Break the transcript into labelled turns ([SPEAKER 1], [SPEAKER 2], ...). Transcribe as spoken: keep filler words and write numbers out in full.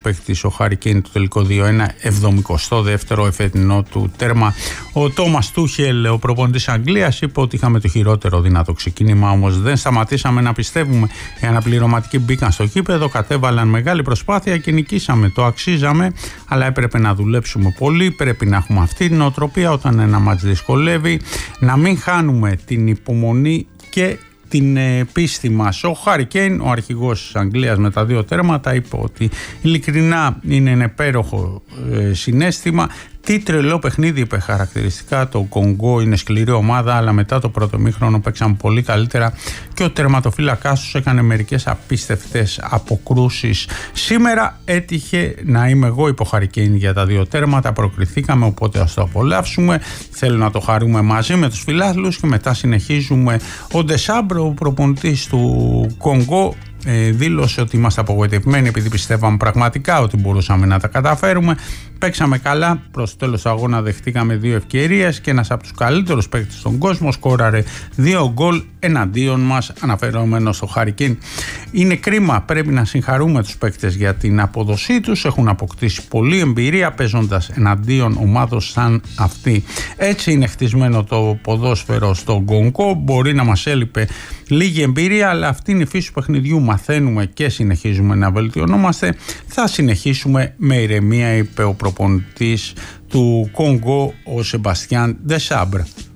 [SPEAKER 1] παίκτης ο Χάρι Κέιν το τελικό δύο ένα, εβδομηκοστό δεύτερο εφετινό του τέρμα. Ο Τόμας Τούχελ, ο προπονητής Αγγλίας, είπε ότι είχαμε το χειρότερο δυνατό ξεκίνημα, όμως δεν σταματήσαμε να πιστεύουμε. Οι αναπληρωματικοί μπήκαν στο γήπεδο, κατέβαλαν μεγάλη προσπάθεια και νικήσαμε. Το αξίζαμε, αλλά έπρεπε να δουλέψουμε πολύ. Πρέπει να έχουμε αυτή την νοοτροπία όταν ένα μάτς δυσκολεύει, να μην χάνουμε την υπομονή και την ε, πίστη μας. Ο Χάρι Κέιν, ο αρχηγός της Αγγλίας με τα δύο τέρματα, είπε ότι ειλικρινά είναι ένα υπέροχο ε, συναίσθημα. Τι τρελό παιχνίδι, είπε χαρακτηριστικά. Το Κονγκό είναι σκληρή ομάδα, αλλά μετά το πρώτο μήχρονο παίξαν πολύ καλύτερα και ο τερματοφύλακάς τους έκανε μερικές απίστευτες αποκρούσεις. Σήμερα έτυχε να είμαι εγώ, είπε ο Χάρι Κέιν, για τα δύο τέρματα. Προκριθήκαμε, οπότε ας το απολαύσουμε. Θέλω να το χαρούμε μαζί με τους φιλάθλους και μετά συνεχίζουμε. Ο Ντεσάμπρο, ο προπονητής του Κονγκό, Ε, δήλωσε ότι είμαστε απογοητευμένοι επειδή πιστεύαμε πραγματικά ότι μπορούσαμε να τα καταφέρουμε. Παίξαμε καλά, προς το τέλος του αγώνα δεχτήκαμε δύο ευκαιρίες και ένας από τους καλύτερους παίκτες στον κόσμο σκόραρε δύο γκολ εναντίον μας, αναφερόμενο στο Χάρι Κέιν. Είναι κρίμα, πρέπει να συγχαρούμε τους παίκτες για την απόδοσή τους, έχουν αποκτήσει πολλή εμπειρία παίζοντας εναντίον ομάδων σαν αυτή. Έτσι είναι χτισμένο το ποδόσφαιρο στο Κονγκό, μπορεί να μας έλειπε λίγη εμπειρία, αλλά αυτή είναι η φύση του παιχνιδιού. Μαθαίνουμε και συνεχίζουμε να βελτιωνόμαστε. Θα συνεχίσουμε με ηρεμία, είπε ο προπονητής του Κονγκό, ο Σεμπαστιάν Ντεσάμπρ.